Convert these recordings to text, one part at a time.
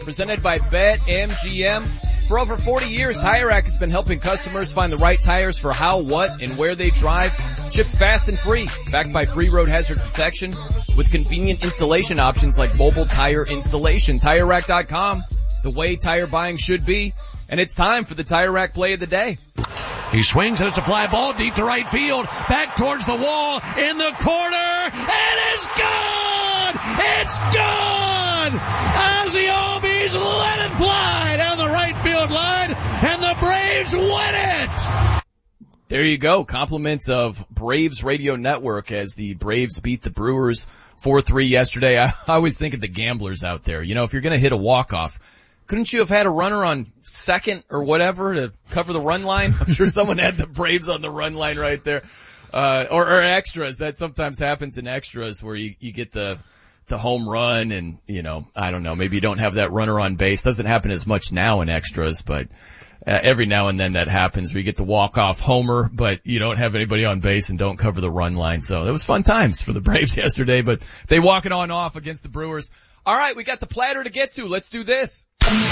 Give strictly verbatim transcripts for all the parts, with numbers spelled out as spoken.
presented by BetMGM. For over forty years, Tire Rack has been helping customers find the right tires for how, what, and where they drive. Shipped fast and free, backed by free road hazard protection with convenient installation options like mobile tire installation. Tire Rack dot com, the way tire buying should be. And it's time for the Tire Rack play of the day. He swings and it's a fly ball deep to right field, back towards the wall, in the corner, and it's gone! It's gone! Ozzie Albies let it fly down the right field line, and the Braves win it! There you go. Compliments of Braves Radio Network as the Braves beat the Brewers four three yesterday. I, I always think of the gamblers out there. You know, if you're going to hit a walk-off, couldn't you have had a runner on second or whatever to cover the run line? I'm sure someone had the Braves on the run line right there. Uh, or, or extras. That sometimes happens in extras where you, you get the, the home run and, you know, I don't know, maybe you don't have that runner on base. Doesn't happen as much now in extras, but uh, every now and then that happens where you get the walk-off homer, but you don't have anybody on base and don't cover the run line. So it was fun times for the Braves yesterday, but they walk it on off against the Brewers. All right, we got the platter to get to. Let's do this.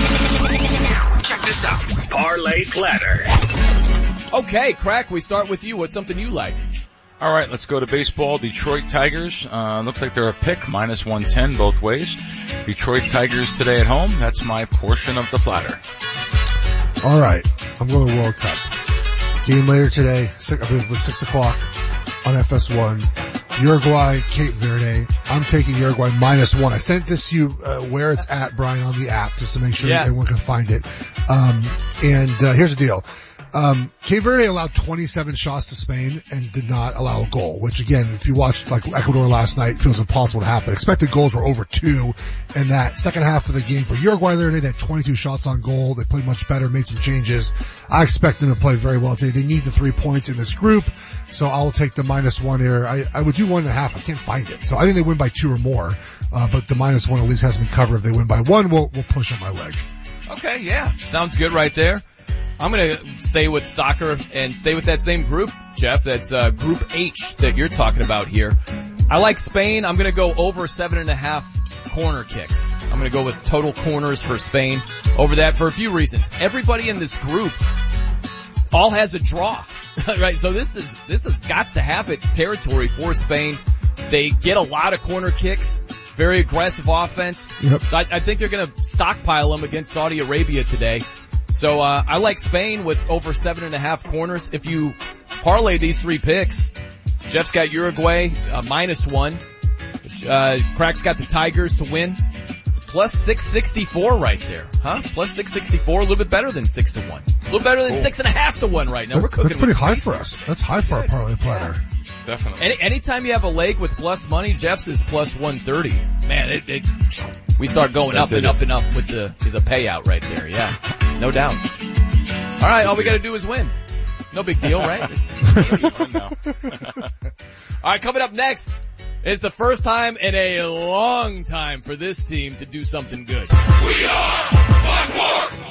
Check this out. Parlay Platter. Okay, Crack, we start with you. What's something you like? All right, let's go to baseball. Detroit Tigers. Uh, looks like they're a pick, minus one ten both ways. Detroit Tigers today at home. That's my portion of the platter. All right, I'm going to World Cup. Game later today, six, I believe with six o'clock on F S one. Uruguay, Cape Verde. I'm taking Uruguay minus one. I sent this to you uh, where it's at, Brian, on the app, just to make sure yeah. everyone can find it. Um, and uh, here's the deal. Um, Cape Verde allowed twenty-seven shots to Spain and did not allow a goal, which again, if you watched like Ecuador last night, feels impossible to happen. Expected goals were over two in that second half of the game for Uruguay. There, they had twenty-two shots on goal. They played much better, made some changes. I expect them to play very well today. They need the three points in this group, so I'll take the minus one here. I, I would do one and a half. I can't find it, so I think they win by two or more. Uh, but the minus one at least has me covered. If they win by one, we'll we'll push on my leg. Okay, yeah, sounds good right there. I'm going to stay with soccer and stay with that same group, Jeff. That's uh, Group H that you're talking about here. I like Spain. I'm going to go over seven and a half corner kicks. I'm going to go with total corners for Spain over that for a few reasons. Everybody in this group all has a draw, right? So this is this is got to have it territory for Spain. They get a lot of corner kicks. Very aggressive offense. Yep. So I, I think they're going to stockpile them against Saudi Arabia today. So, uh, I like Spain with over seven and a half corners. If you parlay these three picks, Jeff's got Uruguay, uh, minus one. Uh, Crack's got the Tigers to win. Plus six sixty-four right there, huh? Plus six sixty-four, a little bit better than six to one. A little better than cool. six and a half to one right now. We're cooking. That's pretty high crazy. for us. That's high for our parlay platter. Yeah. Definitely. Any, anytime you have a leg with plus money, Jeff's is plus one thirty. Man, it, it, we start going up and up and up with the, the payout right there. Yeah. No doubt. All right, all we got to do is win. No big deal, right? All right, coming up next is the first time in a long time for this team to do something good. We are Buckworth.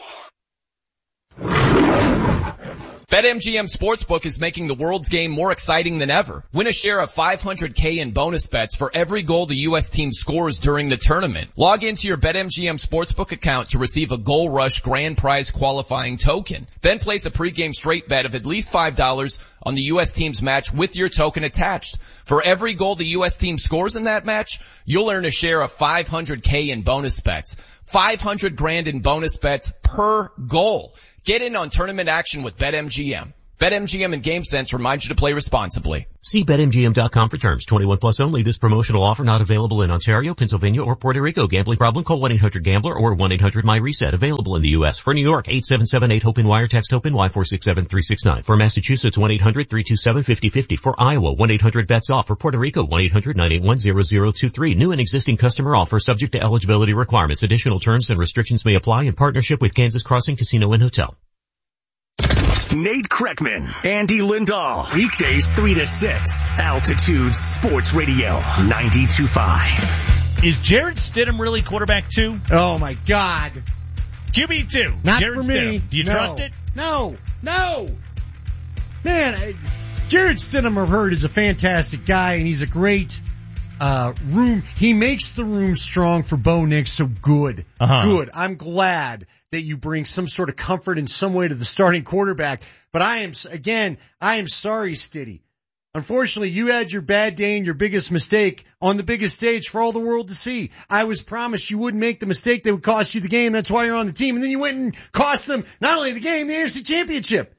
BetMGM Sportsbook is making the world's game more exciting than ever. Win a share of five hundred K in bonus bets for every goal the U S team scores during the tournament. Log into your BetMGM Sportsbook account to receive a Goal Rush grand prize qualifying token. Then place a pregame straight bet of at least five dollars on the U S team's match with your token attached. For every goal the U S team scores in that match, you'll earn a share of five hundred K in bonus bets. five hundred grand in bonus bets per goal. Get in on tournament action with BetMGM. BetMGM and GameSense remind you to play responsibly. See Bet M G M dot com for terms. twenty-one plus only. This promotional offer not available in Ontario, Pennsylvania, or Puerto Rico. Gambling problem? Call one eight hundred gambler or one eight hundred my reset. Available in the U S. For New York, eight seven seven eight HOPE-N wire. Text HOPE-N Y four six seven three six nine. For Massachusetts, one eight hundred three two seven five zero five zero. For Iowa, one eight hundred bets off. For Puerto Rico, one eight hundred nine eight one zero zero two three. New and existing customer offer subject to eligibility requirements. Additional terms and restrictions may apply in partnership with Kansas Crossing Casino and Hotel. Nate Kreckman, Andy Lindahl, weekdays three to six, Altitude Sports Radio, ninety-two point five. Is Jarrett Stidham really quarterback two? Oh my God. Q B two. Not Jarrett for me. Stidham. Do you no. trust it? No. No. Man, I, Jarrett Stidham, I've heard, is a fantastic guy, and he's a great uh, room, he makes the room strong for Bo Nix, so good. Uh-huh. Good. I'm glad that you bring some sort of comfort in some way to the starting quarterback. But I am, again, I am sorry, Stiddy. Unfortunately, you had your bad day and your biggest mistake on the biggest stage for all the world to see. I was promised you wouldn't make the mistake that would cost you the game. That's why you're on the team. And then you went and cost them not only the game, the A F C Championship.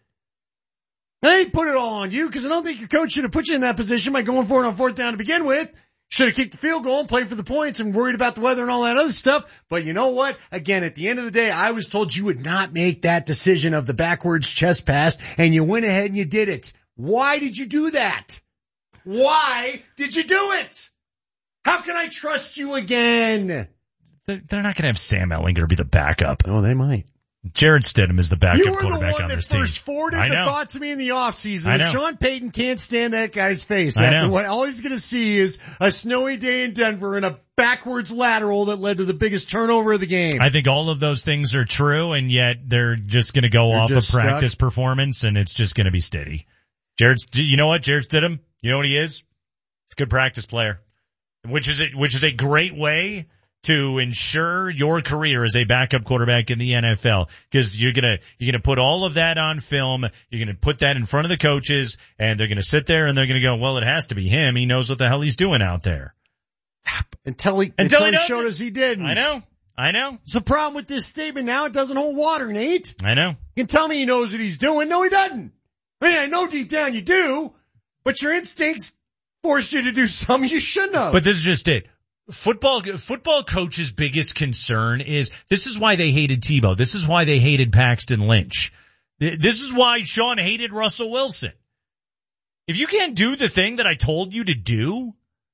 I ain't put it all on you because I don't think your coach should have put you in that position by going for it on fourth down to begin with. Should have kicked the field goal and played for the points and worried about the weather and all that other stuff. But you know what? Again, at the end of the day, I was told you would not make that decision of the backwards chest pass, and you went ahead and you did it. Why did you do that? Why did you do it? How can I trust you again? They're not going to have Sam Ehlinger be the backup. Oh, they might. Jarrett Stidham is the backup You were the quarterback one on that this team. first forwarded I the know. thought to me in the offseason I that know. Sean Payton can't stand that guy's face. I After know. what all he's going to see is a snowy day in Denver and a backwards lateral that led to the biggest turnover of the game. I think all of those things are true, and yet they're just going to go They're off of just practice stuck. performance, and it's just going to be steady. Jared, you know what? Jarrett Stidham, you know what he is? He's a good practice player, which is a, which is a great way to ensure your career as a backup quarterback in the N F L, because you're gonna you're gonna put all of that on film. You're gonna put that in front of the coaches, and they're gonna sit there and they're gonna go, "Well, it has to be him. He knows what the hell he's doing out there." Until he, Until until he he doesn't. showed us he didn't. I know, I know, It's a problem with this statement now. It doesn't hold water, Nate. I know. You can tell me he knows what he's doing. No, he doesn't. I mean, I know deep down you do, but your instincts force you to do something you shouldn't have. But this is just it. Football, football coach's biggest concern is, this is why they hated Tebow. This is why they hated Paxton Lynch. This is why Sean hated Russell Wilson. If you can't do the thing that I told you to do,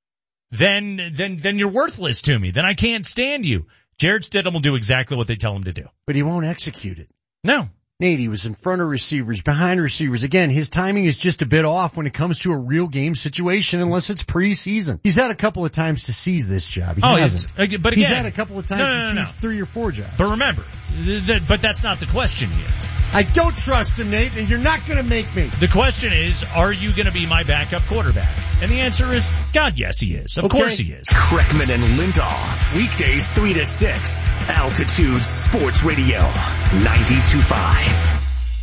then, then, then you're worthless to me. Then I can't stand you. Jarrett Stidham will do exactly what they tell him to do. But he won't execute it. No. Nate, he was in front of receivers, behind receivers. Again, his timing is just a bit off when it comes to a real game situation unless it's preseason. He's had a couple of times to seize this job. He Oh, hasn't. it's- but He's again- had a couple of times No, no, to no, seize no. three or four jobs. But remember, th- th- but that's not the question here. I don't trust him, Nate, and you're not going to make me. The question is, are you going to be my backup quarterback? And the answer is, God, yes, he is. Of Okay. course he is. Kreckman and Lindahl. Weekdays three to six. Altitude Sports Radio. ninety-two point five.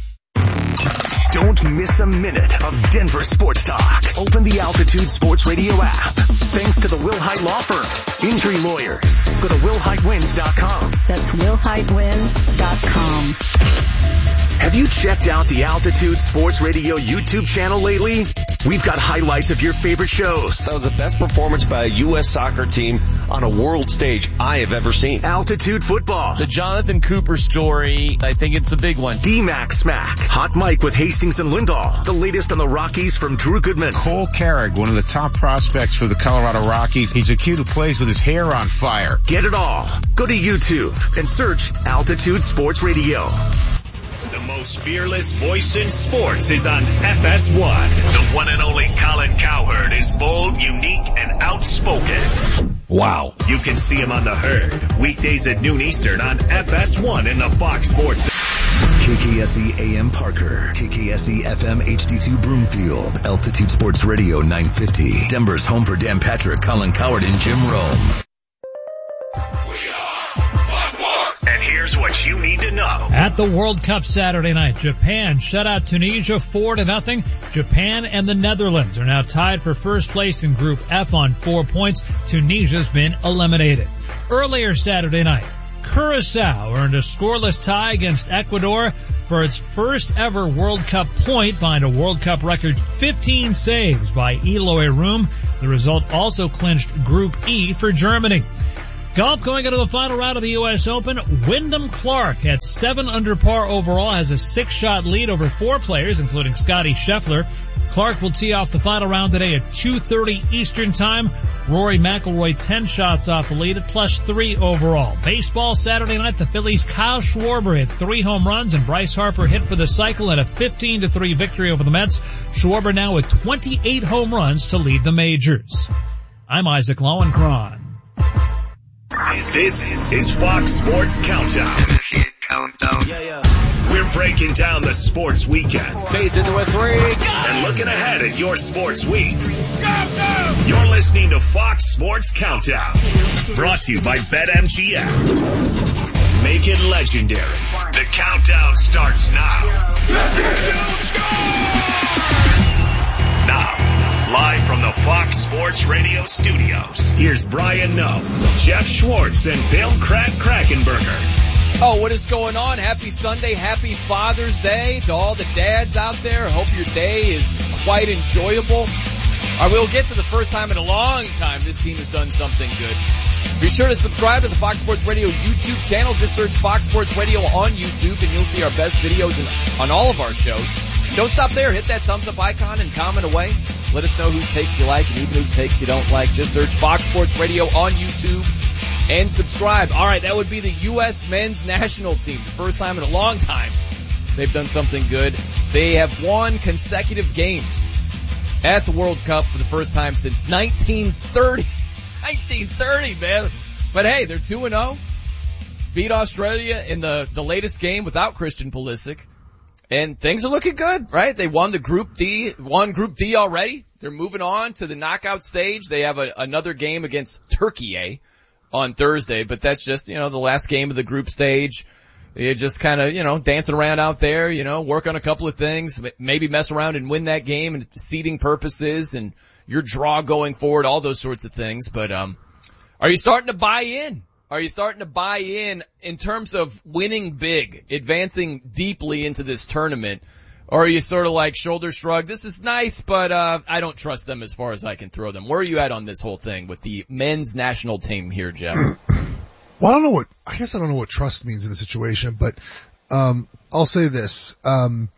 Don't miss a minute of Denver sports talk. Open the Altitude Sports Radio app. Thanks to the Will Hyde Law Firm. Injury lawyers. Go to will hyde wins dot com. That's will hyde wins dot com. Have you checked out the Altitude Sports Radio YouTube channel lately? We've got highlights of your favorite shows. That was the best performance by a U S soccer team on a world stage I have ever seen. Altitude Football. The Jonathan Cooper story, I think it's a big one. D-Mac Smack. Hot Mike with Hastings and Lindahl. The latest on the Rockies from Drew Goodman. Cole Carrick, one of the top prospects for the Colorado Rockies. He's a kid who plays with his hair on fire. Get it all. Go to YouTube and search Altitude Sports Radio. The most fearless voice in sports is on F S one. The one and only Colin Cowherd is bold, unique, and outspoken. Wow. You can see him on The Herd, weekdays at noon Eastern on F S one in the Fox Sports. K K S E A M Parker, K K S E F M H D two Broomfield, Altitude Sports Radio nine fifty. Denver's home for Dan Patrick, Colin Cowherd, and Jim Rome. And here's what you need to know. At the World Cup Saturday night, Japan shut out Tunisia four to nothing. Japan and the Netherlands are now tied for first place in Group F on four points. Tunisia's been eliminated. Earlier Saturday night, Curacao earned a scoreless tie against Ecuador for its first ever World Cup point behind a World Cup record fifteen saves by Eloy Room. The result also clinched Group E for Germany. Golf going into the final round of the U S Open. Wyndham Clark at seven under par overall has a six-shot lead over four players, including Scotty Scheffler. Clark will tee off the final round today at two thirty Eastern Time. Rory McIlroy ten shots off the lead at plus three overall. Baseball Saturday night, the Phillies' Kyle Schwarber hit three home runs and Bryce Harper hit for the cycle in a fifteen to three victory over the Mets. Schwarber now with twenty-eight home runs to lead the majors. I'm Isaac Lowenkron. This is Fox Sports Countdown. Countdown. Yeah, yeah. We're breaking down the sports weekend. Fades into a three. And looking ahead at your sports week. Go, go! You're listening to Fox Sports Countdown. Brought to you by BetMGM. Make it legendary. The countdown starts now. Now, live from the Fox Sports Radio studios, here's Brian Noe, Jeff Schwartz, and Bill Crack Krackenberger. Oh, what is going on? Happy Sunday. Happy Father's Day to all the dads out there. Hope your day is quite enjoyable. All right, we'll get to the first time in a long time this team has done something good. Be sure to subscribe to the Fox Sports Radio YouTube channel. Just search Fox Sports Radio on YouTube and you'll see our best videos in, on all of our shows. Don't stop there. Hit that thumbs up icon and comment away. Let us know whose takes you like and even whose takes you don't like. Just search Fox Sports Radio on YouTube and subscribe. All right, that would be the U S men's national team. The first time in a long time they've done something good. They have won consecutive games at the World Cup for the first time since nineteen thirty. nineteen thirty, man. But hey, they're two and oh. Beat Australia in the, the latest game without Christian Pulisic. And things are looking good, right? They won the Group D, won Group D already. They're moving on to the knockout stage. They have a, another game against Turkey on Thursday, but that's just, you know, the last game of the group stage. You're just kind of, you know, dancing around out there, you know, work on a couple of things, maybe mess around and win that game and seeding purposes and your draw going forward, all those sorts of things. But, um, are you starting to buy in? Are you starting to buy in in terms of winning big, advancing deeply into this tournament? Or are you sort of like shoulder shrug, this is nice, but uh I don't trust them as far as I can throw them? Where are you at on this whole thing with the men's national team here, Jeff? Well, I don't know what, I guess I don't know what trust means in the situation, but um I'll say this. Um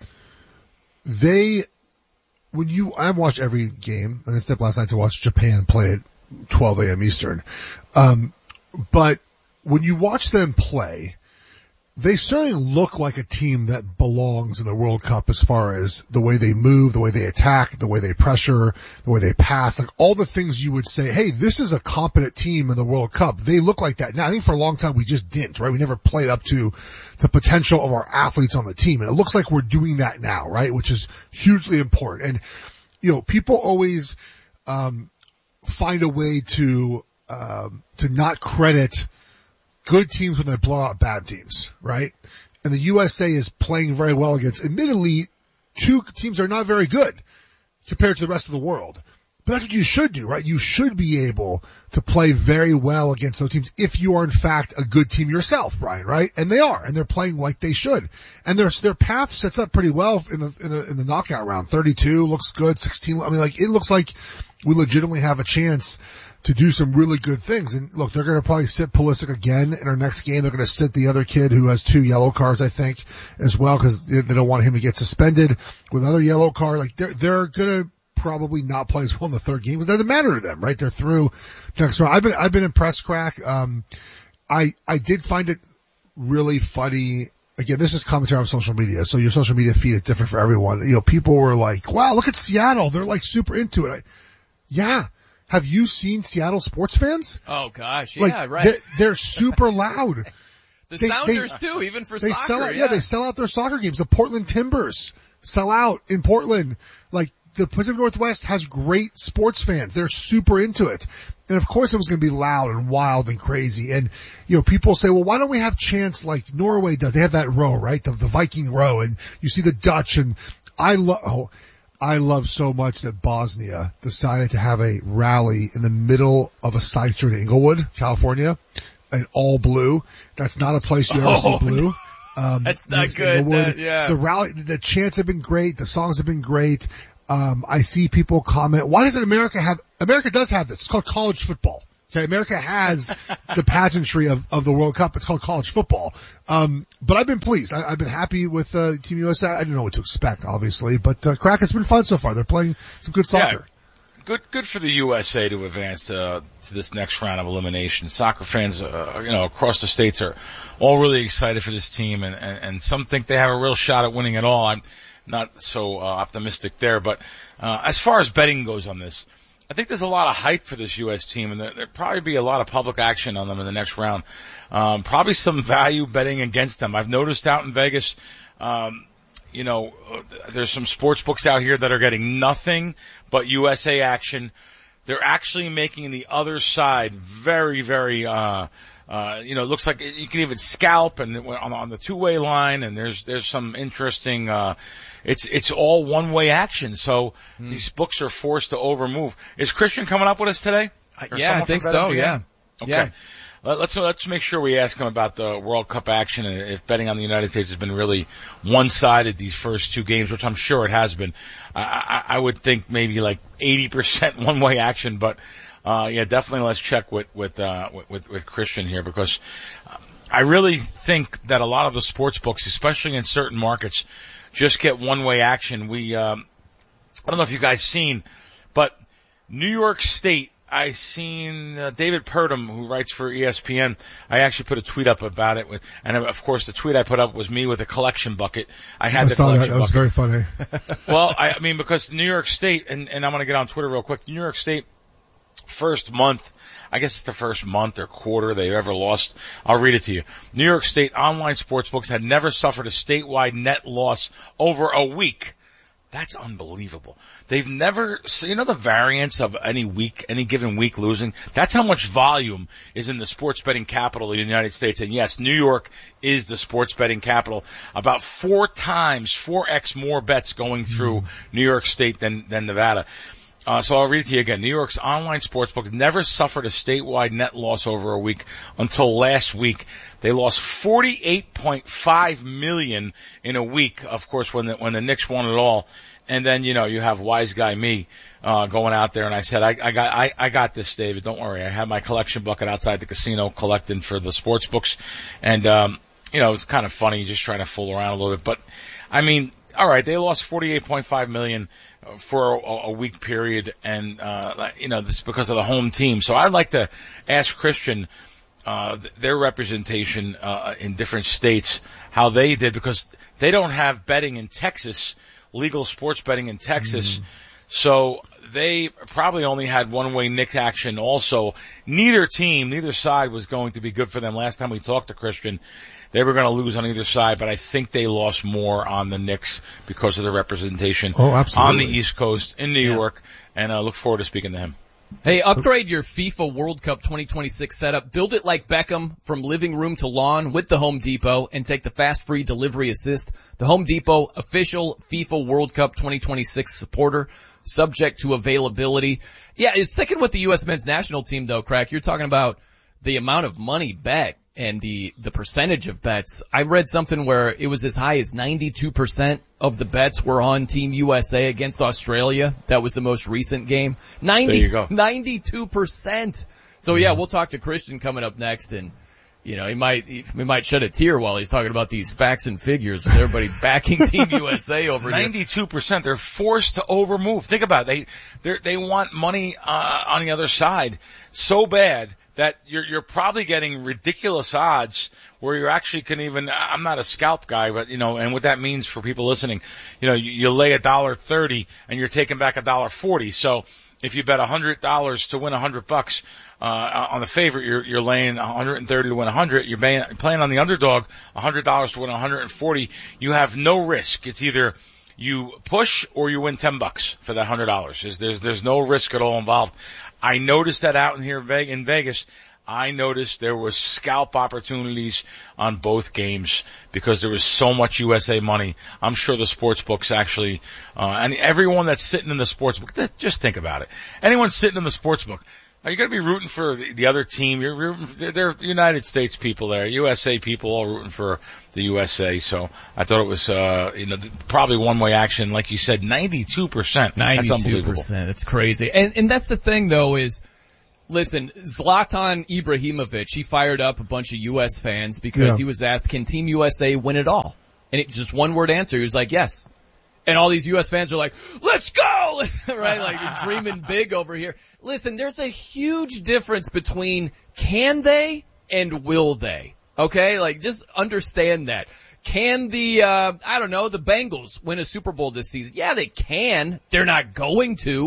They, when you, I've watched every game, and I stepped last night to watch Japan play at twelve a.m. Eastern. Um But when you watch them play, they certainly look like a team that belongs in the World Cup as far as the way they move, the way they attack, the way they pressure, the way they pass, like all the things you would say, hey, this is a competent team in the World Cup. They look like that. Now, I think for a long time we just didn't, right? We never played up to the potential of our athletes on the team. And it looks like we're doing that now, right? Which is hugely important. And, you know, people always, um, find a way to, um, to not credit good teams when they blow out bad teams, right? And the U S A is playing very well against, admittedly, two teams that are not very good compared to the rest of the world. But that's what you should do, right? You should be able to play very well against those teams if you are in fact a good team yourself, Brian, right? And they are, and they're playing like they should. And their their path sets up pretty well in the in the, in the knockout round. thirty-two looks good, sixteen. I mean, like it looks like we legitimately have a chance to do some really good things. And look, they're going to probably sit Pulisic again in our next game. They're going to sit the other kid who has two yellow cards, I think, as well, because they don't want him to get suspended with another yellow card. Like they're they're going to probably not play as well in the third game, but it doesn't matter to them, right? They're through next round. I've been, I've been impressed, Crack. Um, I, I did find it really funny. Again, this is commentary on social media, so your social media feed is different for everyone. You know, people were like, wow, look at Seattle. They're like super into it. I, yeah. Have you seen Seattle sports fans? Oh gosh, yeah, like, right. They're, they're super loud. The they, Sounders they, too, even for they soccer. Sell out, yeah. yeah, they sell out their soccer games. The Portland Timbers sell out in Portland. Like, the Pacific Northwest has great sports fans. They're super into it. And of course it was going to be loud and wild and crazy. And, you know, people say, well, why don't we have chants like Norway does? They have that row, right? The, the Viking row. And you see the Dutch. And I love, oh, I love so much that Bosnia decided to have a rally in the middle of a side street in Inglewood, California, and all blue. That's not a place you ever oh, see blue. Um, that's not good. That, yeah. The rally, the chants have been great. The songs have been great. Um, I see people comment, why doesn't America have, America does have this. It's called college football. Okay. America has the pageantry of, of the World Cup. It's called college football. Um, but I've been pleased. I, I've been happy with, uh, Team U S A. I didn't know what to expect, obviously, but, uh, Crack, it's been fun so far. They're playing some good soccer. Yeah. Good, good for the U S A to advance, uh, to this next round of elimination. Soccer fans, uh, you know, across the states are all really excited for this team and, and, and some think they have a real shot at winning it all. I'm, not so uh, optimistic there, but uh, as far as betting goes on this, I think there's a lot of hype for this U S team, and there, there'll probably be a lot of public action on them in the next round. Um, probably some value betting against them. I've noticed out in Vegas, um, you know, there's some sports books out here that are getting nothing but U S A action. They're actually making the other side very, very, uh, uh, you know, it looks like you can even scalp and on, on the two-way line, and there's, there's some interesting, uh, it's, it's all one-way action. So mm. these books are forced to overmove. Is Christian coming up with us today? Or yeah, I think so. Yeah. Okay. Yeah. Let's let's make sure we ask him about the World Cup action and if betting on the United States has been really one-sided these first two games, which I'm sure it has been. I, I, I would think maybe like eighty percent one-way action, but uh yeah, definitely let's check with with uh with with Christian here, because I really think that a lot of the sports books, especially in certain markets, just get one-way action. We um I don't know if you guys seen, but New York State, I seen uh, David Purdom, who writes for E S P N. I actually put a tweet up about it with, and of course the tweet I put up was me with a collection bucket. I had I the saw collection that. That was bucket. very funny. Well, I, I mean, because New York State, and, and I'm going to get on Twitter real quick. New York State, first month, I guess it's the first month or quarter they ever lost. I'll read it to you. New York State online sportsbooks had never suffered a statewide net loss over a week. That's unbelievable. They've never, so you know the variance of any week, any given week losing? That's how much volume is in the sports betting capital of the United States. And yes, New York is the sports betting capital. About four times, four X more bets going through New York State than, than Nevada. Uh, so I'll read it to you again. New York's online sportsbook never suffered a statewide net loss over a week until last week. They lost forty-eight point five million dollars in a week, of course, when the, when the Knicks won it all. And then, you know, you have wise guy me, uh, going out there, and I said, I, I got, I, I got this, David. Don't worry. I had my collection bucket outside the casino collecting for the sports books. And, um, you know, it was kind of funny just trying to fool around a little bit. But, I mean, all right, they lost forty-eight point five million dollars for a, a week period, and, uh, you know, this is because of the home team. So I'd like to ask Christian, uh, their representation, uh, in different states, how they did, because they don't have betting in Texas, legal sports betting in Texas. Mm. So they probably only had one-way Knicks action also. Neither team, neither side was going to be good for them. Last time we talked to Christian, they were going to lose on either side, but I think they lost more on the Knicks because of the representation oh, absolutely. on the East Coast in New yeah. York, and I uh, look forward to speaking to him. Hey, upgrade your FIFA World Cup twenty twenty-six setup. Build it like Beckham from living room to lawn with the Home Depot, and take the fast free delivery assist. The Home Depot, official FIFA World Cup twenty twenty-six supporter, subject to availability. Yeah, it's sticking with the U S men's national team though, Crack. You're talking about the amount of money bet and the, the percentage of bets. I read something where it was as high as ninety-two percent of the bets were on Team U S A against Australia. That was the most recent game. ninety, there you go. ninety-two percent. So yeah, we'll talk to Christian coming up next, and you know, he might, he, we might shed a tear while he's talking about these facts and figures with everybody backing Team U S A over here. ninety-two percent. They're forced to overmove. Think about it. They, they want money, uh, on the other side so bad that you're, you're probably getting ridiculous odds where you actually can even, I'm not a scalp guy, but you know, and what that means for people listening, you know, you, you lay a dollar thirty and you're taking back a dollar forty. So if you bet a hundred dollars to win a hundred bucks, uh, on the favorite, you're, you're laying one hundred thirty to win a hundred. You're paying, playing on the underdog, a hundred dollars to win one hundred forty. You have no risk. It's either you push or you win ten bucks for that hundred dollars. There's, there's, there's no risk at all involved. I noticed that out in here in Vegas. I noticed there was scalp opportunities on both games because there was so much U S A money. I'm sure the sports books actually, uh, and everyone that's sitting in the sports book, just think about it. Anyone sitting in the sports book, are you going to be rooting for the, the other team? You're rooting, they're United States people there, U S A people all rooting for the U S A. So I thought it was, uh, you know, probably one-way action. Like you said, ninety-two percent. ninety-two percent. That's unbelievable. It's crazy. And, and that's the thing though is, listen, Zlatan Ibrahimovic, he fired up a bunch of U S fans because yeah. he was asked, can Team U S A win it all? And it just one word answer. He was like, yes. And all these U S fans are like, let's go! Right? Like dreaming big over here. Listen, there's a huge difference between can they and will they. Okay? Like just understand that. Can the, uh, I don't know, the Bengals win a Super Bowl this season? Yeah, they can. They're not going to.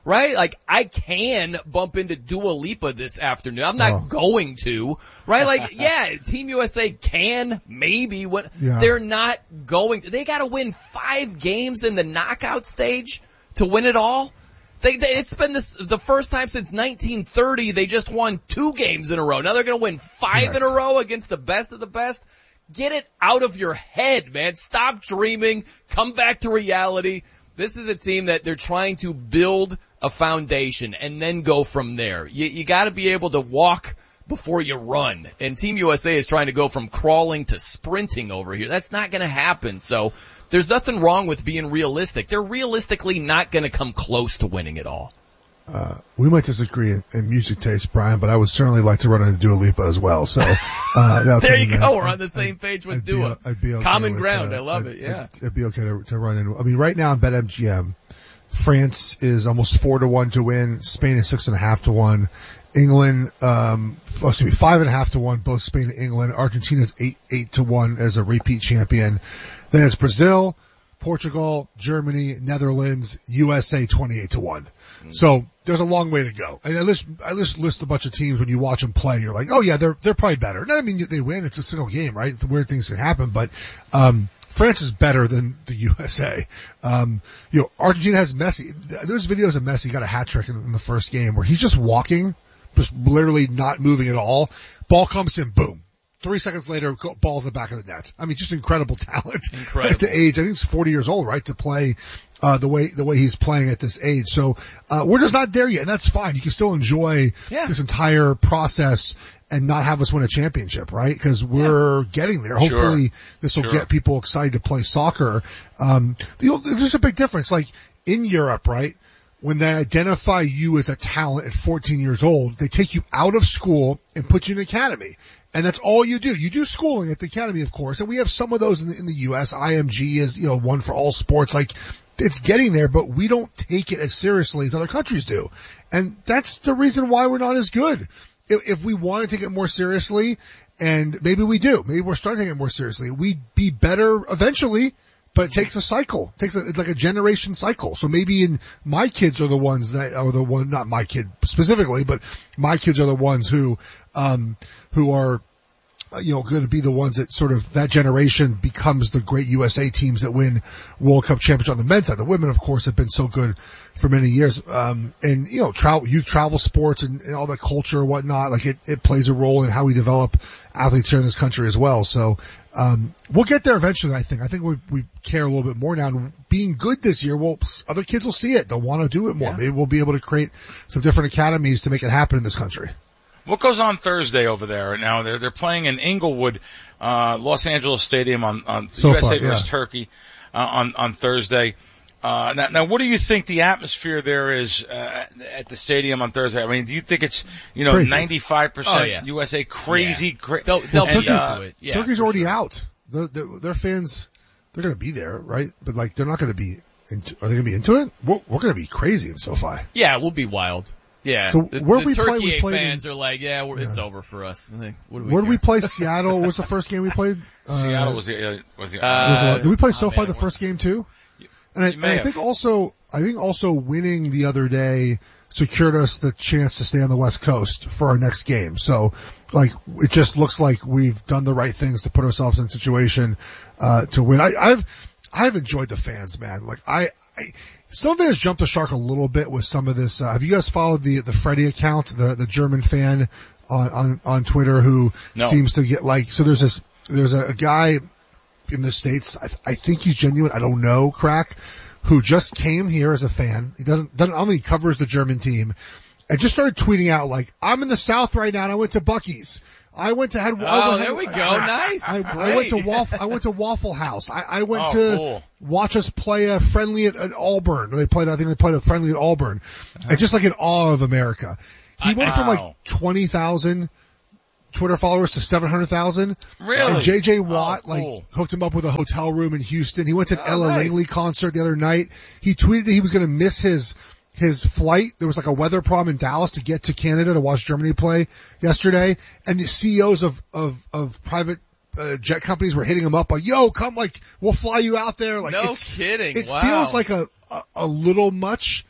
right? Like, I can bump into Dua Lipa this afternoon. I'm not Oh. going to, right? Like, yeah, Team U S A can, maybe, what, Yeah. they're not going to. They gotta win five games in the knockout stage to win it all. They, they, it's been this, the first time since nineteen thirty they just won two games in a row. Now they're gonna win five Correct. in a row against the best of the best. Get it out of your head, man. Stop dreaming. Come back to reality. This is a team that they're trying to build a foundation and then go from there. You, you gotta be able to walk before you run. And Team U S A is trying to go from crawling to sprinting over here. That's not gonna happen. So there's nothing wrong with being realistic. They're realistically not gonna come close to winning it all. Uh, we might disagree in, in music taste, Brian, but I would certainly like to run into Dua Lipa as well. So, uh, that's there you something go. that We're I- on the same page with I'd be- Dua. I'd be okay Common with, ground. uh, I love I'd- it. Yeah. I'd, it'd be okay to, to run in. I mean, right now in BetMGM, France is almost four to one to win. Spain is six and a half to one. England, um, oh, excuse me, five and a half to one, both Spain and England. Argentina's eight, eight to one as a repeat champion. Then it's Brazil, Portugal, Germany, Netherlands, U S A twenty-eight to one. So there's a long way to go. And I list, I just list a bunch of teams when you watch them play. You're like, oh yeah, they're, they're probably better. No, I mean, they win. It's a single game, right? The weird things can happen, but, um, France is better than the U S A. Um, you know, Argentina has Messi. There's videos of Messi got a hat trick in, in the first game where he's just walking, just literally not moving at all. Ball comes in, boom. Three seconds later, go- ball's in the back of the net. I mean, just incredible talent. Incredible. At the age, I think he's forty years old, right, to play, uh, the way, the way he's playing at this age. So, uh, we're just not there yet, and that's fine. You can still enjoy Yeah. this entire process and not have us win a championship, right? Cause we're getting there. Sure. Hopefully this will Sure. get people excited to play soccer. Um, you know, there's a big difference. Like in Europe, right? When they identify you as a talent at fourteen years old, they take you out of school and put you in an academy. And that's all you do. You do schooling at the academy, of course, and we have some of those in the, in the U S. I M G is, you know, one for all sports. Like, it's getting there, but we don't take it as seriously as other countries do. And that's the reason why we're not as good. If, if we want to take it more seriously, and maybe we do, maybe we're starting to take it more seriously, we'd be better eventually. But it takes a cycle. It takes a, it's like a generation cycle. So maybe in my kids are the ones that are the one, not my kid specifically, but my kids are the ones who, um, who are, uh, you know, going to be the ones that sort of, that generation becomes the great U S A teams that win World Cup championship on the men's side. The women, of course, have been so good for many years. Um, and, you know, travel, youth travel sports and, and all that culture and whatnot, like it, it plays a role in how we develop athletes here in this country as well. So, um, we'll get there eventually, I think. I think we, we care a little bit more now. And being good this year, well, other kids will see it. They'll want to do it more. Yeah. Maybe we'll be able to create some different academies to make it happen in this country. What goes on Thursday over there? Now they're they're playing in Inglewood, uh, Los Angeles Stadium on on So U S A far, versus yeah. Turkey uh, on on Thursday. Uh, now, now, what do you think the atmosphere there is uh, at the stadium on Thursday? I mean, do you think it's you know Crazy. ninety-five Oh, percent yeah. U S A crazy? Yeah. Cra- They'll, they'll and, be uh, into it. Yeah, Turkey's for already sure. out. Their, their, their fans, they're going to be there, right? But like, they're not going to be, into, are they going to be into it? We're, we're going to be crazy in SoFi. Yeah, we'll be wild. Yeah. So the, where the we play- Turkey we played fans in- are like, yeah, we're, it's over for us. Like, what do we Where did care? we play? Seattle was the first game we played. Uh, Seattle was the uh, was the. Uh, was the- did we play SoFi man, the it first game too? And I, You and may I have. think also, I think also winning the other day secured us the chance to stay on the West Coast for our next game. So, like, it just looks like we've done the right things to put ourselves in a situation, uh, to win. I, I've, I've enjoyed the fans, man. Like, I, I, some of it has jumped the shark a little bit with some of this. Uh, have you guys followed the, the Freddie account, the, the German fan on, on, on Twitter who No. seems to get like, so there's this, there's a, a guy in the States, I, I think he's genuine, I don't know, crack, who just came here as a fan. He doesn't, doesn't only covers the German team and just started tweeting out like, I'm in the South right now and I went to Buc-ee's. I went to, had, Oh, I went, there we go. I, Nice. I, Great. I went to Waffle, I went to Waffle House. I, I went Oh, to cool. watch us play a friendly at, at Auburn. They played, I think they played a friendly at Auburn. And just like in awe of America. He I- went from Wow. like twenty thousand Twitter followers to seven hundred thousand. Really? And J J Watt, Oh, cool. like, hooked him up with a hotel room in Houston. He went to an Oh, Ella nice. Langley concert the other night. He tweeted that he was going to miss his, his flight. There was like a weather problem in Dallas to get to Canada to watch Germany play yesterday. And the C E Os of, of, of private, uh, jet companies were hitting him up like, yo, come, like, we'll fly you out there. Like, No it's, kidding. it Wow. feels like a, a, a little much.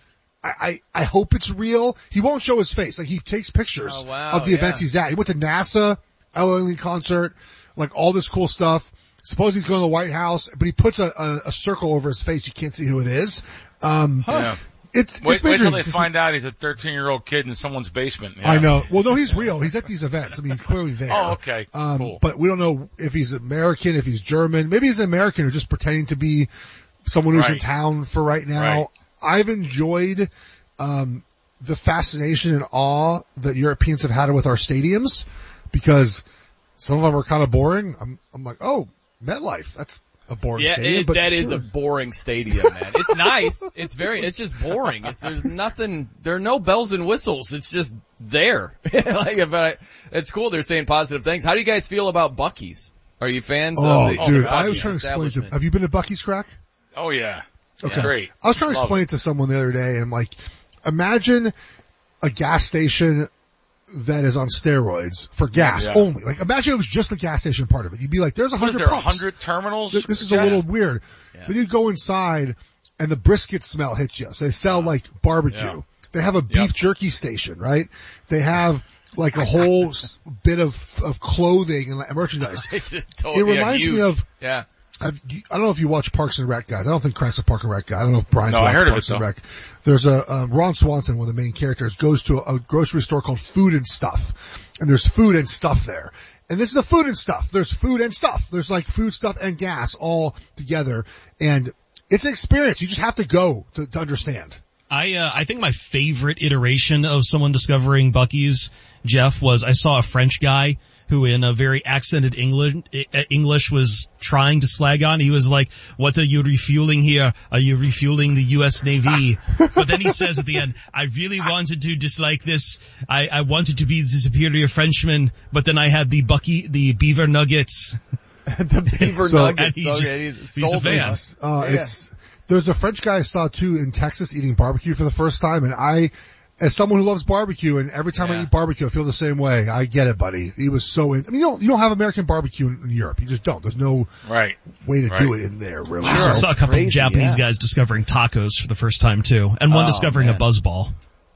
I, I, I hope it's real. He won't show his face. Like he takes pictures oh, wow, of the yeah. events he's at. He went to NASA, Ellen concert, like all this cool stuff. Suppose he's going to the White House, but he puts a, a, a circle over his face. You can't see who it is. Um, huh. yeah. It's, wait, it's wait till they find out he's a thirteen-year-old kid in someone's basement. Yeah. I know. Well, no, he's real. He's at these events. I mean, he's clearly there. Oh, okay. Um, cool. But we don't know if he's American, if he's German. Maybe he's an American who's just pretending to be someone who's right. in town for right now. Right. I've enjoyed um, the fascination and awe that Europeans have had with our stadiums because some of them are kind of boring. I'm, I'm like, oh, MetLife, that's a boring yeah, stadium. It, but that sure. is a boring stadium, man. It's nice. It's very, it's just boring. It's, there's nothing, there are no bells and whistles. It's just there. like, if I, it's cool. They're saying positive things. How do you guys feel about Buc-ee's? Are you fans oh, of the, dude, the I was trying to explain to, have you been to Buc-ee's, Crack? Oh yeah. Okay. Great. I was trying to Love explain it. it to someone the other day, and I'm like, imagine a gas station that is on steroids for gas yeah. only. Like, imagine it was just the gas station part of it. You'd be like, there's a What is hundred there, pumps. a hundred terminals? Th- This is yeah. a little weird. Yeah. Then you go inside, and the brisket smell hits you. So they sell like barbecue. Yeah. They have a beef Yep. jerky station, right? They have like a whole s- bit of of clothing and like, merchandise. It's just totally, It reminds yeah, me of. yeah. I've, I don't know if you watch Parks and Rec, guys. I don't think Crank's a Park and Rec guy. I don't know if Brian's No, I watched heard of Parks it, and though. Rec. There's a, um, Ron Swanson, one of the main characters, goes to a, a grocery store called Food and Stuff. And there's food and stuff there. And this is a food and stuff. There's food and stuff. There's like food stuff and gas all together. And it's an experience. You just have to go to, to understand. I uh, I think my favorite iteration of someone discovering Buc-ee's, Jeff, was I saw a French guy who in a very accented English, English was trying to slag on. He was like, what are you refueling here? Are you refueling the U S Navy? But then he says at the end, I really wanted to dislike this. I, I wanted to be the superior Frenchman, but then I had the Bucky, the beaver nuggets. the beaver So- nuggets. And he okay, just- he's, he's a sold fan. us. Uh, Yeah. it's, there's a French guy I saw too in Texas eating barbecue for the first time, and I, as someone who loves barbecue, and every time I Yeah. eat barbecue, I feel the same way. I get it, buddy. He was so in, I mean, you don't, you don't have American barbecue in, in Europe. You just don't. There's no Right. way to Right. do it in there, really. I So- saw a couple crazy, of Japanese yeah. guys discovering tacos for the first time too, and one Oh, discovering man. a buzzball.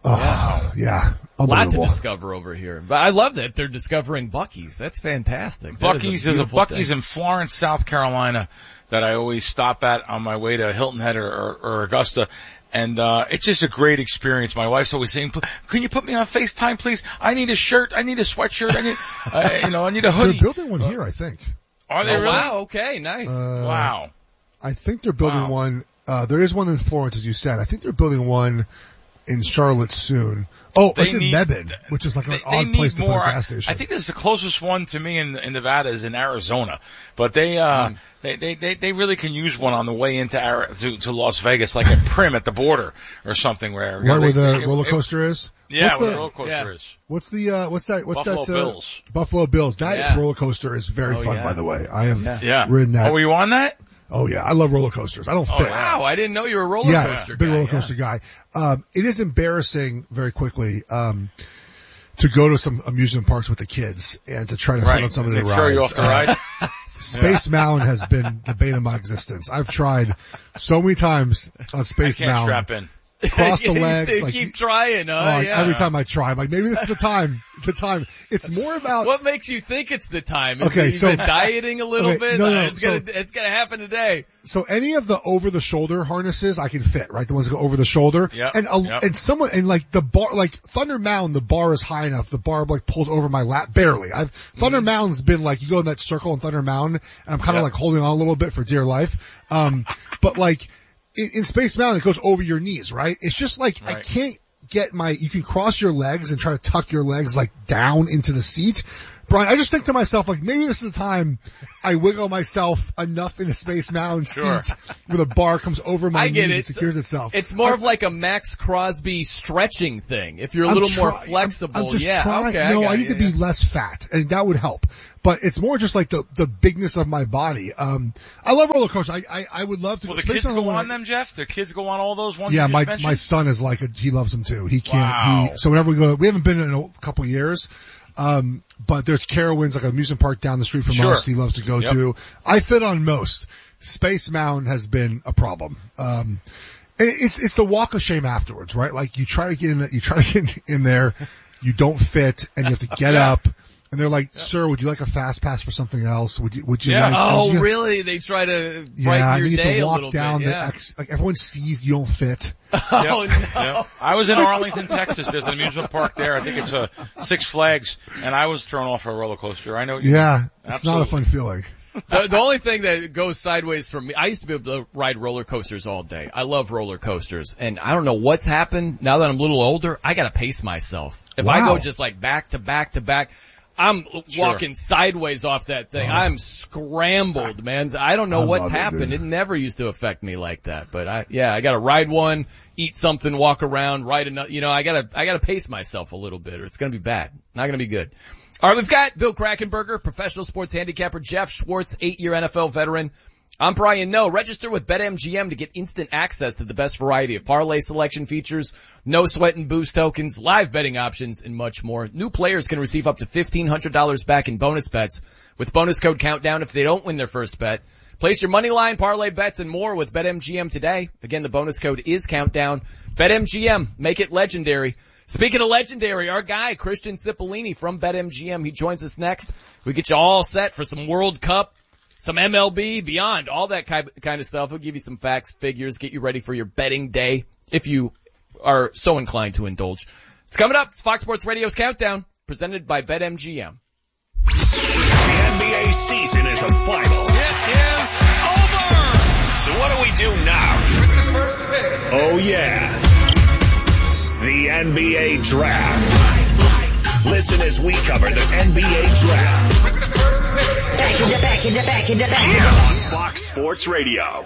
Oh, yeah. A lot to Unbelievable. discover over here. But I love that they're discovering Buc-ee's. That's fantastic. That is Buc-ee's, there's a beautiful Buc-ee's thing. in Florence, South Carolina that I always stop at on my way to Hilton Head or, or, or Augusta. And, uh, it's just a great experience. My wife's always saying, can you put me on FaceTime, please? I need a shirt. I need a sweatshirt. I need, uh, you know, I need a They're hoodie. building one here, I think. Are they Oh, really? wow, okay, nice. Uh, Wow. I think they're building Wow. one, uh, there is one in Florence, as you said. I think they're building one in Charlotte soon. Oh, They it's in need- Mebane, which is like an They, they odd need place to more. put a gas station. I think this is the closest one to me in, in Nevada is in Arizona, but they, uh, Hmm. they, they, they, they really can use one on the way into Ari- to, to Las Vegas, like at Prim at the border or something where. Right where the it- roller it- coaster is? Yeah, What's where the, the roller coaster yeah. is. What's the, uh, what's that, what's Buffalo that, uh, Bills. Buffalo Bills. That Yeah. roller coaster is very Oh, fun, yeah. by the way. I have Yeah. Yeah. ridden that. Oh, were you on that? Oh yeah, I love roller coasters. I don't fit. Wow, I didn't know you were a roller yeah, coaster big guy. roller coaster guy. Um, it is embarrassing very quickly, um, to go to some amusement parks with the kids and to try to fit Right. on some of the They rides. throw you off the Uh, ride. Space Mountain has been the bane of my existence. I've tried so many times on I Space can't Mountain. strap in. Cross the You legs. say like, keep trying, huh? oh, yeah. Every time I try, I'm like, maybe this is the time. The time. It's more about. What makes you think it's the time? Is Okay, it you've so- been dieting a little okay, bit? no, no, Uh, it's so- gonna, it's gonna happen today. So any of the over the shoulder harnesses I can fit, right? The ones that go over the shoulder. Yep, And a, yep. and someone and like the bar, like Thunder Mountain, the bar is high enough. The bar like pulls over my lap barely. I've Thunder Mountain's been like you go in that circle in Thunder Mountain, and I'm kind of Yep. like holding on a little bit for dear life. Um, but like in, in Space Mountain, it goes over your knees, right? It's just like I Right. can't get my. You can cross your legs and try to tuck your legs like down into the seat. Brian, I just think to myself, like, maybe this is the time I wiggle myself enough in a Space Mountain Sure. seat where the bar comes over my I get knees it. and secures itself. It's more I- of like a Max Crosby stretching thing. If you're a I'm little more try- flexible, I'm, I'm just yeah. trying. Okay, no, I, got I need you, to be yeah. less fat, and that would help. But it's more just like the the bigness of my body. Um, I love roller coasters. I I, I would love to. Will the Space kids Mountain go one- on them, Jeff? The kids go on all those ones? Yeah, you my just my mentioned? son is like a, he loves them too. He can't. Wow. He so whenever we go, we haven't been in a couple years. Um, but there's Carowinds, like an amusement park down the street from Sure. us. He loves to go Yep. to. I fit on most. Space Mountain has been a problem. Um, And it's, it's the walk of shame afterwards, right? Like you try to get in, you try to get in there, you don't fit, and you have to get up. And they're like, sir, would you like a fast pass for something else? Would you, would you yeah. like, oh, you, really? They try to brighten yeah, your you day have to a walk little down bit. the Yeah. ex, like everyone sees you don't fit. Oh, Yep. no. Yep. I was in Arlington, Texas. There's an amusement park there. I think it's a Six Flags, and I was thrown off a roller coaster. I know. You Yeah. mean. It's not a fun feeling. The, the only thing that goes sideways for me, I used to be able to ride roller coasters all day. I love roller coasters. And I don't know what's happened. Now that I'm a little older, I gotta pace myself. If Wow. I go just like back to back to back, I'm Sure. walking sideways off that thing. I'm scrambled, man. I don't know I what's love it, happened. dude. It never used to affect me like that. But I, yeah, I gotta ride one, eat something, walk around, ride another, you know, I gotta, I gotta pace myself a little bit or it's gonna be bad. Not gonna be good. All right, we've got Bill Krackomberger, professional sports handicapper, Jeff Schwartz, eight-year N F L veteran. I'm Brian Noe. Register with BetMGM to get instant access to the best variety of parlay selection features, no sweat and boost tokens, live betting options, and much more. New players can receive up to fifteen hundred dollars back in bonus bets with bonus code Countdown if they don't win their first bet. Place your money line, parlay bets, and more with BetMGM today. Again, the bonus code is Countdown. BetMGM, make it legendary. Speaking of legendary, our guy, Christian Cipollini from BetMGM, he joins us next. We get you all set for some World Cup, some M L B, beyond, all that kind of stuff. We'll give you some facts, figures, get you ready for your betting day if you are so inclined to indulge. It's coming up. It's Fox Sports Radio's Countdown, presented by BetMGM. The N B A season is a final. It is over. So what do we do now? With the first pick. Oh yeah. The N B A Draft. Listen as we cover the N B A Draft. Back in the back in the back in the back in the On Fox Sports Radio.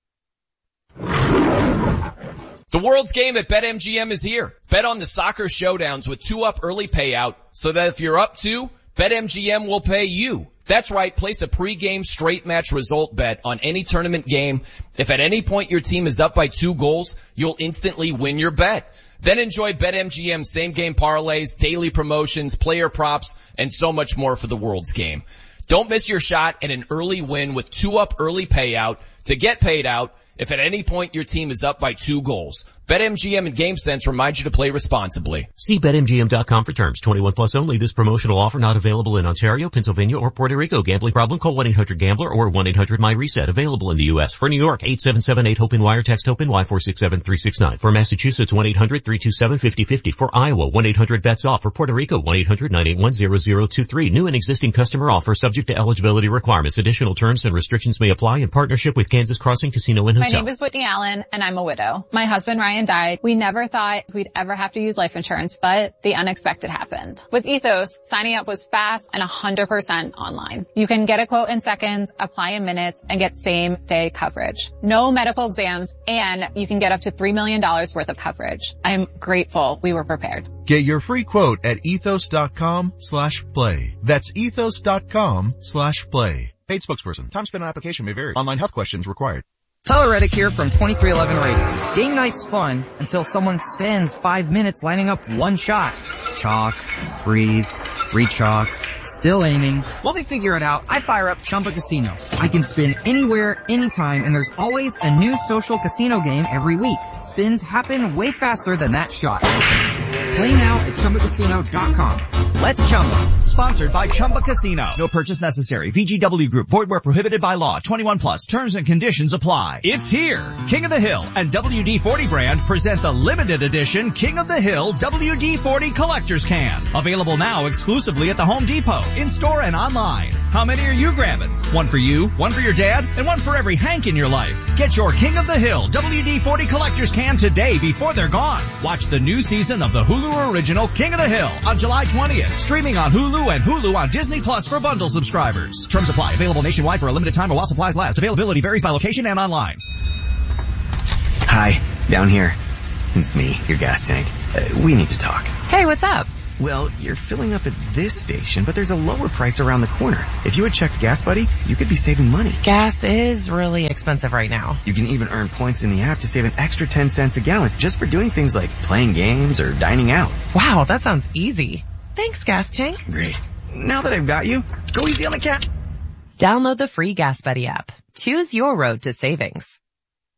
The world's game at BetMGM is here. Bet on the soccer showdowns with two up early payout so that if you're up two, BetMGM will pay you. That's right, place a pregame straight match result bet on any tournament game. If at any point your team is up by two goals, you'll instantly win your bet. Then enjoy BetMGM's same game parlays, daily promotions, player props, and so much more for the world's game. Don't miss your shot at an early win with two up early payout to get paid out if at any point your team is up by two goals. BetMGM and GameSense remind you to play responsibly. See Bet M G M dot com for terms. twenty-one plus only. This promotional offer not available in Ontario, Pennsylvania, or Puerto Rico. Gambling problem? Call one eight hundred gambler or one eight hundred my reset. Available in the U S. For New York, eight seven seven eight HOPE wire. Text HOPE Y four six seven three six nine. For Massachusetts, one eight hundred three two seven five zero five zero. For Iowa, one eight hundred bets off. For Puerto Rico, one eight hundred nine eight one zero zero two three. New and existing customer offer subject to eligibility requirements. Additional terms and restrictions may apply in partnership with Kansas Crossing Casino and My Hotel. name is Whitney Allen, and I'm a widow. My husband Ryan died. We never thought we'd ever have to use life insurance, but the unexpected happened. With Ethos, signing up was fast and one hundred percent online. You can get a quote in seconds, apply in minutes, and get same-day coverage. No medical exams, and you can get up to three million dollars worth of coverage. I'm grateful we were prepared. Get your free quote at ethos.com slash play. That's ethos.com slash play. Paid spokesperson. Time spent on application may vary. Online health questions required. Tyler Reddick here from twenty-three eleven Racing. Game night's fun until someone spends five minutes lining up one shot. Chalk, breathe, re-chalk, still aiming. While they figure it out, I fire up Chumba Casino. I can spin anywhere, anytime, and there's always a new social casino game every week. Spins happen way faster than that shot. Play now at Chumba Casino dot com. Let's Chumba. Sponsored by Chumba Casino. No purchase necessary. V G W Group. Void where prohibited by law. twenty-one plus. Terms and conditions apply. It's here. King of the Hill and W D forty brand present the limited edition King of the Hill W D forty Collector's Can. Available now exclusively at the Home Depot, in-store and online. How many are you grabbing? One for you, one for your dad, and one for every Hank in your life. Get your King of the Hill W D forty Collector's Can today before they're gone. Watch the new season of the Hulu original King of the Hill on July twentieth. Streaming on Hulu and Hulu on Disney Plus for bundle subscribers. Terms apply. Available nationwide for a limited time or while supplies last. Availability varies by location and online. Hi, down here. It's me, your gas tank. Uh, we need to talk. Hey, what's up? Well, you're filling up at this station, but there's a lower price around the corner. If you had checked Gas Buddy, you could be saving money. Gas is really expensive right now. You can even earn points in the app to save an extra ten cents a gallon just for doing things like playing games or dining out. Wow, that sounds easy. Thanks, Gas Tank. Great. Now that I've got you, go easy on the cat. Download the free Gas Buddy app. Choose your road to savings.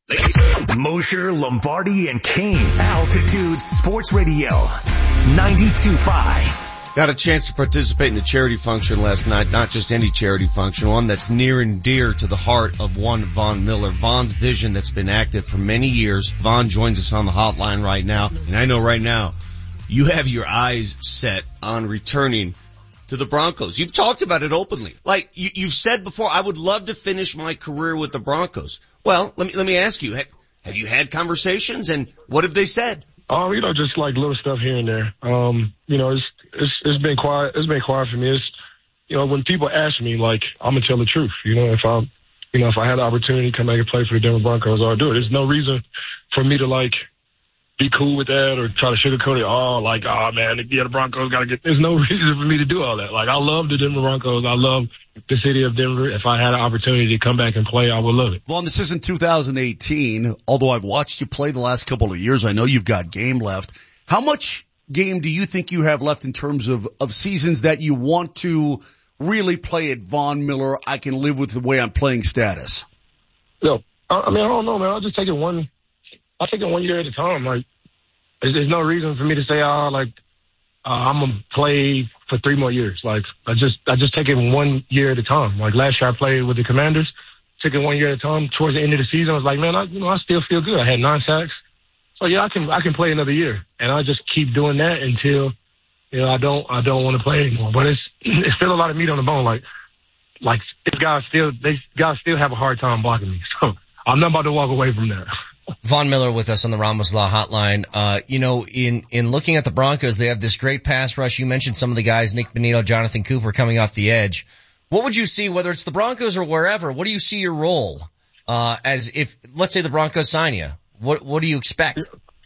Mosher, Lombardi, and Kane. Altitude Sports Radio. ninety-two point five. Got a chance to participate in the charity function last night, not just any charity function, one that's near and dear to the heart of one Von Miller. Von's vision that's been active for many years. Von joins us on the hotline right now, and I know right now you have your eyes set on returning to the Broncos. You've talked about it openly. Like, you, you've said before, I would love to finish my career with the Broncos. Well, let me, let me ask you, have, have you had conversations, and what have they said? Oh, you know, just like little stuff here and there. Um, you know, it's, it's, it's been quiet. It's been quiet for me. It's, you know, when people ask me, like, I'm going to tell the truth. You know, if I, you know, if I had the opportunity to come back and play for the Denver Broncos, I'll do it. There's no reason for me to, like, be cool with that or try to sugarcoat it. Oh, like, oh man, yeah, the Broncos got to get, there's no reason for me to do all that. Like, I love the Denver Broncos. I love the city of Denver. If I had an opportunity to come back and play, I would love it. Vaughn, this isn't two thousand eighteen. Although I've watched you play the last couple of years, I know you've got game left. How much game do you think you have left in terms of, of seasons that you want to really play at Von Miller? I can live with the way I'm playing status. No, I mean, I don't know, man. I'll just take it one, I'll take it one year at a time. Like, there's, there's no reason for me to say, oh, like, uh, I'm going to play for three more years. Like, I just, I just take it one year at a time. Like, last year I played with the Commanders, took it one year at a time. Towards the end of the season, I was like, man, I, you know, I still feel good. I had nine sacks. So yeah, I can, I can play another year. And I just keep doing that until, you know, I don't, I don't want to play anymore. But it's, it's still a lot of meat on the bone. Like, like, these guys still, they guys still have a hard time blocking me. So I'm not about to walk away from that. Von Miller with us on the Ramos Law Hotline. Uh, you know, in, in looking at the Broncos, they have this great pass rush. You mentioned some of the guys, Nick Bonito, Jonathan Cooper coming off the edge. What would you see, whether it's the Broncos or wherever, what do you see your role, uh, as if, let's say the Broncos sign you? What, what do you expect?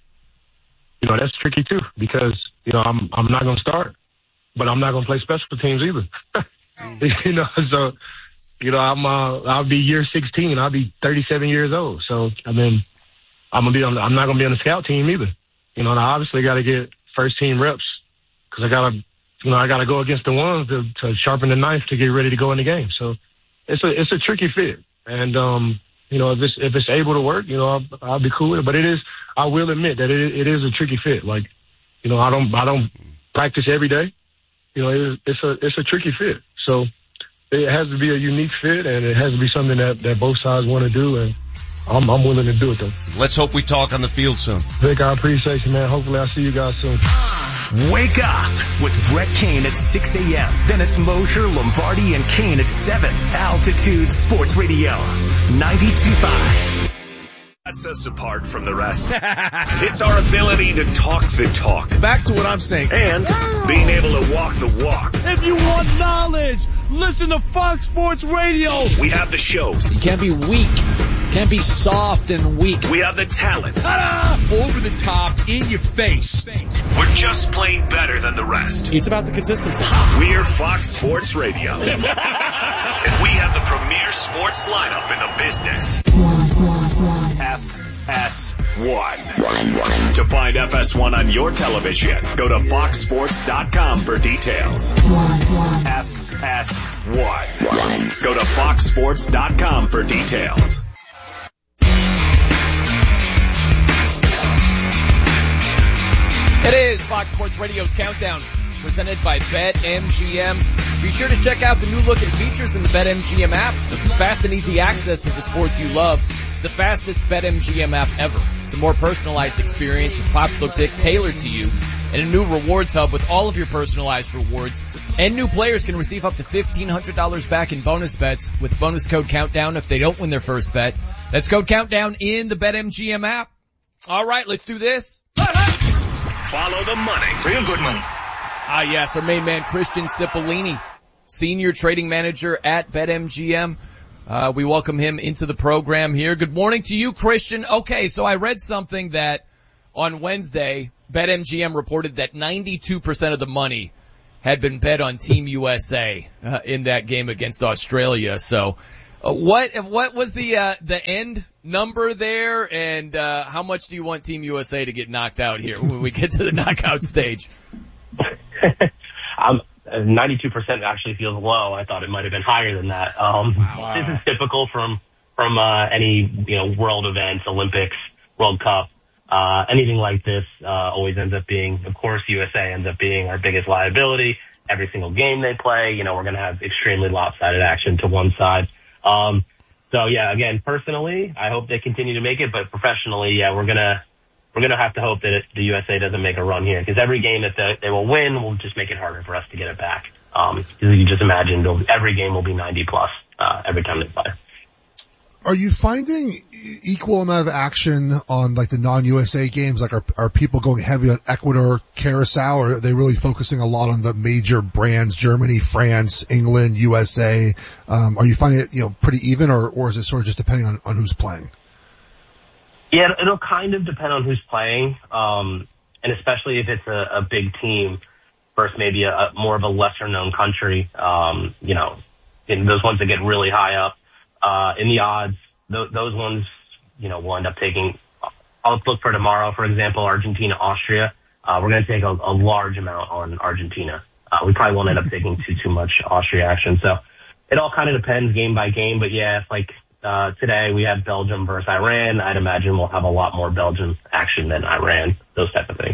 You know, that's tricky too, because, you know, I'm, I'm not going to start, but I'm not going to play special teams either. You know, so, you know, I'm, uh, I'll be year sixteen. I'll be thirty-seven years old. So, I mean, I'm gonna be on. I'm not gonna be on the scout team either. You know, and I obviously got to get first team reps because I gotta, you know, I gotta go against the ones to, to sharpen the knife to get ready to go in the game. So it's a it's a tricky fit, and um, you know, if it's if it's able to work, you know, I'll, I'll be cool with it. But it is, I will admit that it it is a tricky fit. Like, you know, I don't I don't practice every day. You know, it, it's a it's a tricky fit. So it has to be a unique fit, and it has to be something that that both sides want to do, and I'm, I'm willing to do it, though. Let's hope we talk on the field soon. Vic, I appreciate you, man. Hopefully I'll see you guys soon. Wake up with Brett Kane at six a.m. Then it's Mosher, Lombardi, and Kane at seven. Altitude Sports Radio, ninety-two point five. Sets us apart from the rest. It's our ability to talk the talk. Back to what I'm saying. And being able to walk the walk. If you want knowledge, listen to Fox Sports Radio. We have the shows. You can't be weak. Can't be soft and weak. We have the talent. Ta-da! Over the top, in your face. We're just plain better than the rest. It's about the consistency. We're Fox Sports Radio. And we have the premier sports lineup in the business. F S one. To find F S one on your television, go to fox sports dot com for details. F S one. Go to fox sports dot com for details. It is Fox Sports Radio's Countdown, presented by BetMGM. Be sure to check out the new look and features in the BetMGM app. It's fast and easy access to the sports you love. It's the fastest BetMGM app ever. It's a more personalized experience with popular picks tailored to you, and a new rewards hub with all of your personalized rewards. And new players can receive up to fifteen hundred dollars back in bonus bets with bonus code Countdown if they don't win their first bet. That's code Countdown in the BetMGM app. All right, let's do this. Follow the money. Real good money. Ah, yes, our main man, Christian Cipollini, Senior Trading Manager at BetMGM. Uh, we welcome him into the program here. Good morning to you, Christian. Okay, so I read something that on Wednesday, BetMGM reported that ninety-two percent of the money had been bet on Team U S A uh, in that game against Australia. So uh, what what was the uh, the end number there, and uh, how much do you want Team U S A to get knocked out here when we get to the knockout stage? I'm ninety-two percent actually feels low. I thought it might have been higher than that. Um, wow. This is typical from from uh, any, you know, world events, Olympics, World Cup, uh, anything like this uh, always ends up being, of course, U S A ends up being our biggest liability. Every single game they play, you know, we're going to have extremely lopsided action to one side. Um, so, yeah, again, personally, I hope they continue to make it, but professionally, yeah, we're going to we're gonna have to hope that it, the U S A doesn't make a run here, because every game that they, they will win will just make it harder for us to get it back. Um, you just imagine every game will be ninety plus uh, every time they play. Are you finding equal amount of action on like the non-U S A games? Like, are, are people going heavy on Ecuador, Curacao, or are they really focusing a lot on the major brands, Germany, France, England, U S A? Um, are you finding it, you know, pretty even, or, or is it sort of just depending on, on who's playing? Yeah, it'll kind of depend on who's playing. Um, and especially if it's a, a big team versus maybe a, a more of a lesser known country. Um, you know, in those ones that get really high up. Uh, in the odds, th- those ones, you know, will end up taking, I'll look for tomorrow, for example, Argentina, Austria. Uh, we're going to take a, a large amount on Argentina. Uh, we probably won't end up taking too, too much Austria action. So it all kind of depends game by game. But yeah, like, uh, today we have Belgium versus Iran. I'd imagine we'll have a lot more Belgium action than Iran, those type of things.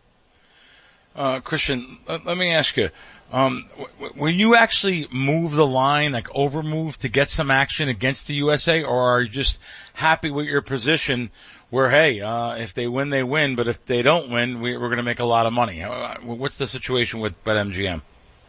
Uh, Christian, let, let me ask you, Um, w- will you actually move the line, like over move to get some action against the U S A, or are you just happy with your position where, hey, uh, if they win, they win, but if they don't win, we, we're going to make a lot of money? Uh, what's the situation with BetMGM?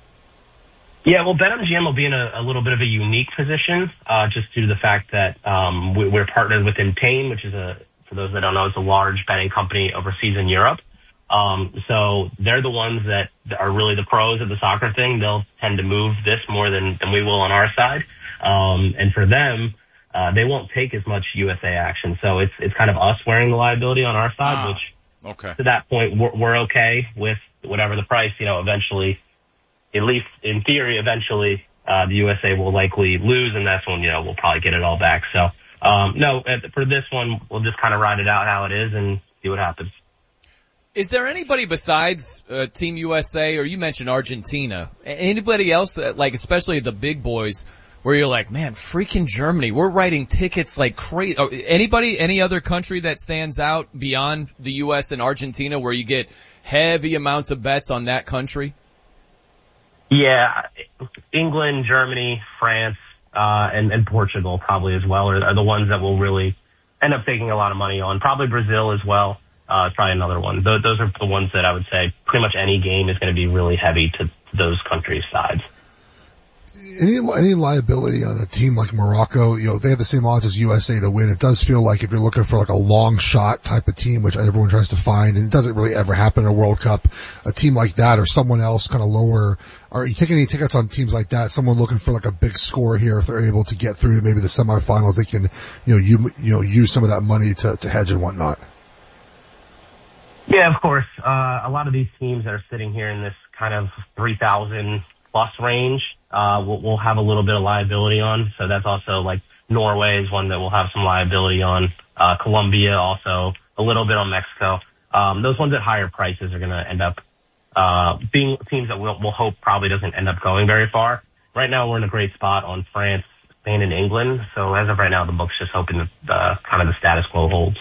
Yeah, well, BetMGM will be in a, a little bit of a unique position, uh, just due to the fact that, um, we, we're partnered with Entain, which is a, for those that don't know, it's a large betting company overseas in Europe. Um, so they're the ones that are really the pros of the soccer thing. They'll tend to move this more than, than we will on our side. Um, and for them, uh, they won't take as much U S A action. So it's, it's kind of us wearing the liability on our side, ah, which okay. to that point, we're, we're okay with whatever the price, you know, eventually, at least in theory, eventually, uh, the U S A will likely lose, and that's when, you know, we'll probably get it all back. So, um, no, for this one, we'll just kind of ride it out how it is and see what happens. Is there anybody besides uh, Team U S A, or you mentioned Argentina, anybody else, uh, like especially the big boys, where you're like, man, freaking Germany, we're writing tickets like crazy? Anybody, any other country that stands out beyond the U S and Argentina where you get heavy amounts of bets on that country? Yeah, England, Germany, France, uh, and, and Portugal probably as well are, are the ones that will really end up taking a lot of money on. Probably Brazil as well. Uh, try another one. Those, those are the ones that I would say pretty much any game is going to be really heavy to those countries' sides. Any, any liability on a team like Morocco, you know, they have the same odds as U S A to win. It does feel like if you're looking for like a long shot type of team, which everyone tries to find, and it doesn't really ever happen in a World Cup, a team like that or someone else kind of lower. Are you taking any tickets on teams like that? Someone looking for like a big score here, if they're able to get through maybe the semifinals, they can, you know, you, you know, use some of that money to, to hedge and whatnot. Yeah, of course. Uh, a lot of these teams that are sitting here in this kind of three thousand plus range, uh, we'll, we'll have a little bit of liability on. So that's also like Norway is one that we'll have some liability on. Uh, Colombia also, a little bit on Mexico. Um, those ones at higher prices are going to end up, uh, being teams that we'll, we'll hope probably doesn't end up going very far. Right now we're in a great spot on France, Spain, and England. So as of right now, the book's just hoping that, uh, kind of the status quo holds.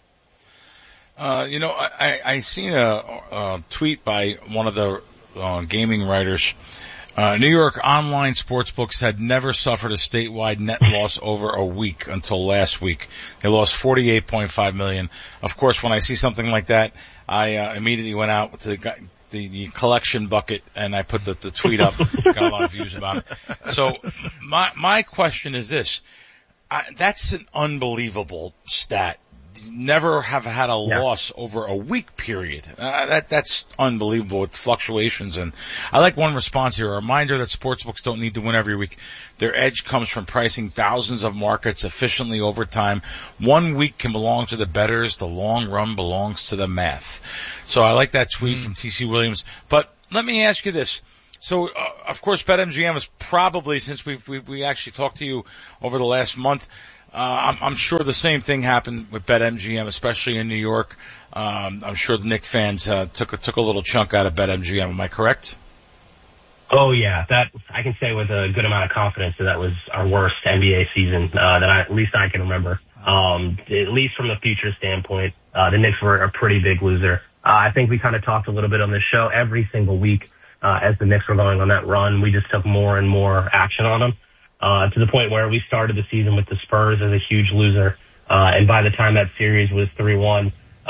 Uh, you know, I, I seen a, a tweet by one of the uh, gaming writers. Uh, New York online sportsbooks had never suffered a statewide net loss over a week until last week. They lost forty-eight point five million. Of course, when I see something like that, I uh, immediately went out to the, the, the collection bucket and I put the, the tweet up. Got a lot of views about it. So my, my question is this. I, that's an unbelievable stat. Never have had a yeah. loss over a week period. Uh, that that's unbelievable with fluctuations. And I like one response here: a reminder that sportsbooks don't need to win every week. Their edge comes from pricing thousands of markets efficiently over time. One week can belong to the bettors. The long run belongs to the math. So I like that tweet mm. from T C Williams. But let me ask you this. So, uh, of course, BetMGM is probably, since we've, we we actually talked to you over the last month, Uh, I'm, I'm sure the same thing happened with BetMGM, especially in New York. Um, I'm sure the Knicks fans uh, took a, took a little chunk out of BetMGM. Am I correct? Oh yeah, that I can say with a good amount of confidence that that was our worst N B A season uh, that I, at least I can remember. Um, at least from the future standpoint, uh, the Knicks were a pretty big loser. Uh, I think we kind of talked a little bit on this show every single week uh, as the Knicks were going on that run. We just took more and more action on them uh, to the point where we started the season with the Spurs as a huge loser, uh, and by the time that series was three one.